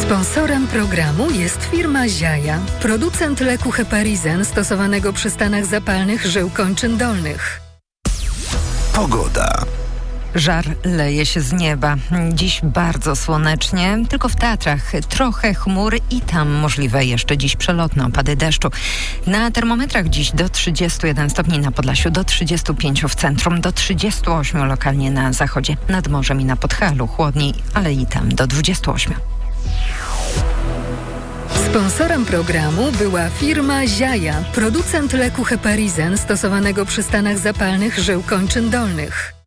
Sponsorem programu jest firma Ziaja, producent leku Heparizen stosowanego przy stanach zapalnych żył kończyn dolnych. Pogoda. Żar leje się z nieba. Dziś bardzo słonecznie, tylko w Tatrach trochę chmur i tam możliwe jeszcze dziś przelotne opady deszczu. Na termometrach dziś do 31 stopni na Podlasiu, do 35 w centrum, do 38 lokalnie na zachodzie, nad morzem i na Podhalu. Chłodniej, ale i tam do 28. Sponsorem programu była firma Ziaja, producent leku Heparizen stosowanego przy stanach zapalnych żył kończyn dolnych.